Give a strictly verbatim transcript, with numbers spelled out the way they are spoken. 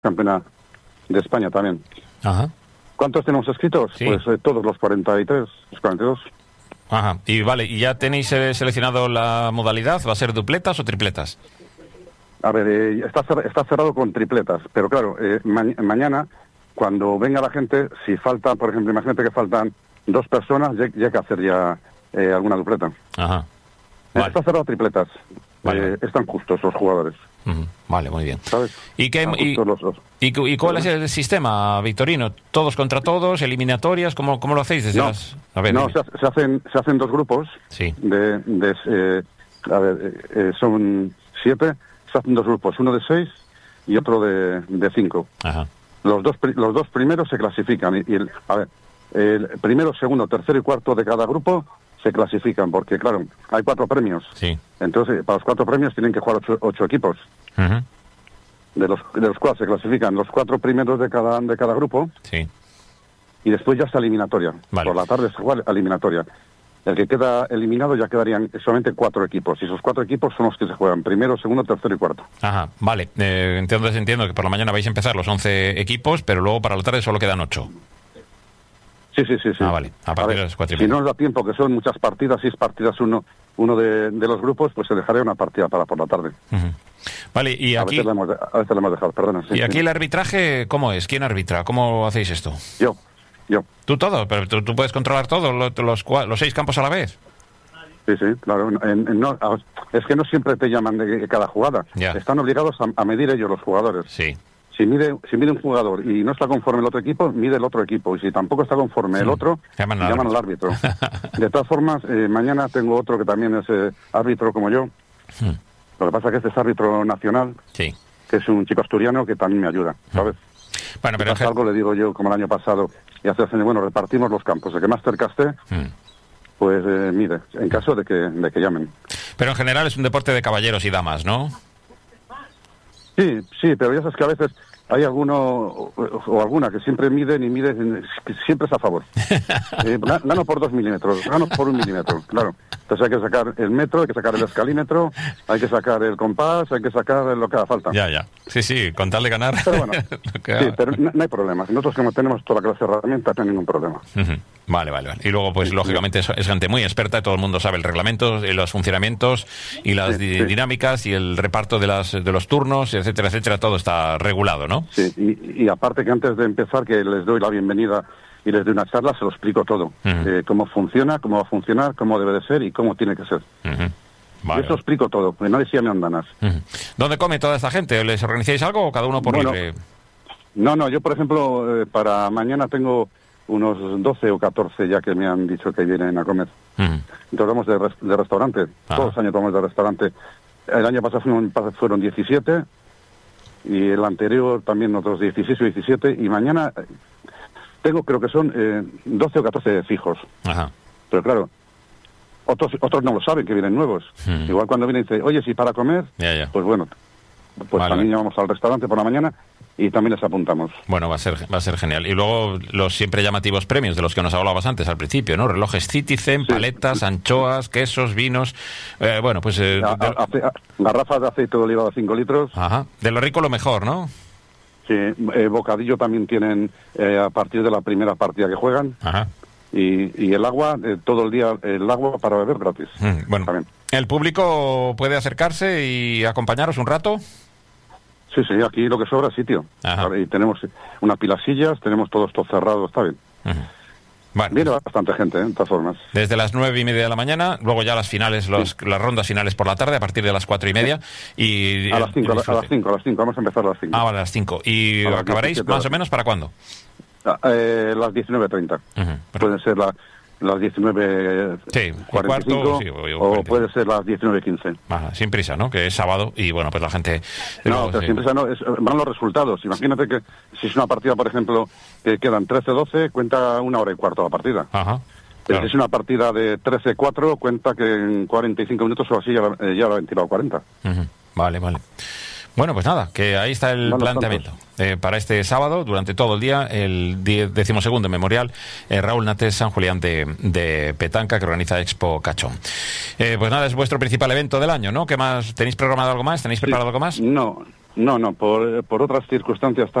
campeona de España también. Ajá. ¿Cuántos tenemos escritos? Sí. Pues eh, todos los cuarenta y tres, los cuarenta y dos. Ajá. Y vale, ¿y ya tenéis eh, seleccionado la modalidad? ¿Va a ser dupletas o tripletas? A ver, eh, está, cer- está cerrado con tripletas, pero claro, eh, ma- mañana, cuando venga la gente, si falta, por ejemplo, imagínate que faltan dos personas, ya, ya hay que hacer ya eh, alguna dupleta. Ajá. Eh, Vale. Está cerrado tripletas. Vale. Eh, están justos los jugadores, Ujú. Vale, muy bien. ¿sabes? ¿Y, qué, Están y, justos los, los- y, cu- y cuál es el sistema, Victorino? ¿Todos contra todos? ¿Eliminatorias? ¿Cómo, cómo lo hacéis desde No, las...? A ver, no dime. se, ha- se hacen se hacen dos grupos. Sí. De, de eh, a ver, eh, eh, son siete. Se hacen dos grupos, uno de seis y otro de, de cinco. Ajá. Los dos pri- los dos primeros se clasifican y, y el, a ver, el primero, segundo, tercero y cuarto de cada grupo se clasifican porque claro, hay cuatro premios. Sí. Entonces, para los cuatro premios tienen que jugar ocho, ocho equipos, Ujú. de los de los cuales se clasifican los cuatro primeros de cada de cada grupo Sí. y después ya está eliminatoria. Vale. Por la tarde se juega eliminatoria. El que queda eliminado ya quedarían solamente cuatro equipos y esos cuatro equipos son los que se juegan primero, segundo, tercero y cuarto. Ajá, vale. Eh, entonces entiendo que por la mañana vais a empezar los once equipos, pero luego para la tarde solo quedan ocho. Sí, sí, sí, sí. Ah, vale. A partir ver, de las cuatro y si media. no nos da tiempo, que son muchas partidas, seis partidas uno uno de, de los grupos, pues se dejaría una partida para por la tarde. Ujú. Vale, y A aquí, veces la hemos, de- a veces la hemos dejado, perdona. sí, y aquí sí. el arbitraje, ¿cómo es? ¿Quién arbitra? ¿Cómo hacéis esto? Yo, yo. ¿Tú todo? ¿Pero tú, tú puedes controlar todo, lo- los, cua- los seis campos a la vez? Sí, sí, claro. En- en- no, a- es que no siempre te llaman de cada jugada. Ya. Están obligados a, a medir ellos los jugadores. Sí. Si mide, si mide un jugador y no está conforme el otro equipo, mide el otro equipo. Y si tampoco está conforme el otro, Llaman al llaman al árbitro. De todas formas, eh, mañana tengo otro que también es eh, árbitro como yo. Hmm. Lo que pasa es que este es árbitro nacional, Sí. que es un chico asturiano que también me ayuda, ¿sabes? Bueno, pero Si en pasa gen- algo le digo yo, como el año pasado, y hace años, bueno, repartimos los campos. El que más cerca esté, Hmm. pues eh, mide, en caso de que, de que llamen. Pero en general es un deporte de caballeros y damas, ¿no? Sí, sí, pero ya sabes que a veces hay alguno o, o alguna que siempre miden y miden, que siempre es a favor. Eh, ga- gano por dos milímetros, gano por un milímetro, claro. Entonces hay que sacar el metro, hay que sacar el escalímetro, hay que sacar el compás, hay que sacar lo que haga falta. Ya, ya. Sí, sí, con tal de ganar. Pero bueno, lo que sí, haga. pero no, no hay problema. Nosotros como tenemos toda clase de herramientas, no hay ningún problema. Ujú. Vale, vale, vale. Y luego, pues, lógicamente, es, es gente muy experta, todo el mundo sabe el reglamento, y los funcionamientos, y las Sí, di- sí. dinámicas, y el reparto de, las, de los turnos, etcétera, etcétera, todo está regulado, ¿no? Sí, y, y aparte que antes de empezar, que les doy la bienvenida y les doy una charla, se lo explico todo. Ujú. Eh, cómo funciona, cómo va a funcionar, cómo debe de ser y cómo tiene que ser. Ujú. Y Vale. eso explico todo, porque nadie se llame andanas. Ujú. ¿Dónde come toda esta gente? ¿Les organizáis algo o cada uno por Bueno, libre? No, no, yo por ejemplo, eh, para mañana tengo unos doce o catorce ya que me han dicho que vienen a comer. Ujú. Entonces vamos de, res- de restaurante, Ajá. todos los años vamos de restaurante. El año pasado fueron, fueron diecisiete y el anterior también otros dieciséis o diecisiete y mañana eh, tengo creo que son eh, doce o catorce fijos. Ajá. Pero claro, otros otros no lo saben que vienen nuevos. Hmm. Igual cuando vienen dice, oye, si para comer, Ya, ya. pues bueno, pues Vale. también llamamos al restaurante por la mañana y también les apuntamos. Bueno, va a ser va a ser genial. Y luego los siempre llamativos premios de los que nos hablabas antes al principio, ¿no? Relojes Citizen, Sí. paletas, anchoas, quesos, vinos. Eh, bueno, pues eh, A- de, a- ace- a- garrafas de aceite de oliva de cinco litros. ajá. De lo rico lo mejor, ¿no? Sí, eh, bocadillo también tienen eh, a partir de la primera partida que juegan. Ajá. Y, y el agua, eh, todo el día, el agua para beber gratis. Mm, Bueno, También. ¿el público puede acercarse y acompañaros un rato? Sí, sí, aquí lo que sobra es sitio. Ajá. Y tenemos unas pilas sillas, tenemos todo esto cerrado, está bien. Ujú. Bueno, Viene bastante gente, ¿eh? De todas formas. desde las nueve y media de la mañana, luego ya las finales, los- las rondas finales por la tarde, a partir de las cuatro y media. Y, A las cinco, a, y la- a las cinco, a las cinco, vamos a empezar a las cinco. Ah, vale, a las cinco. ¿Y A las acabaréis diecisiete más horas. o menos para cuándo? Ah, eh, las diecinueve treinta. Ujú. Pueden ser la- las diecinueve Sí, cuarenta y cinco cuarto, sí, o- o o cuarenta y cinco. puede ser las diecinueve quince. Ajá, sin prisa, ¿no? Que es sábado y bueno, pues la gente... No, luego, pero sí. siempre esa no, es- van los resultados. Imagínate que si es una partida, por ejemplo, que quedan trece doce, cuenta una hora y cuarto la partida. Ajá. Pero Claro. si es una partida de trece cuatro, cuenta que en cuarenta y cinco minutos o así ya, la- eh, ya la han tirado cuarenta. Ujú. Vale, vale. Bueno, pues nada, que ahí está el Van los planteamiento. Eh, para este sábado, durante todo el día, el die- decimosegundo memorial eh, Raúl Natés San Julián de, de Petanca, que organiza Expo Cachón. Eh, pues nada, es vuestro principal evento del año, ¿no? ¿Qué más? ¿Tenéis programado algo más? ¿Tenéis preparado algo más? No, No, no, por, por otras circunstancias